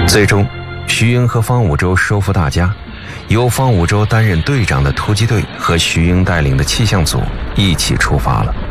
最终，徐英和方五洲收复大家，由方五洲担任队长的突击队和徐英带领的气象组一起出发了。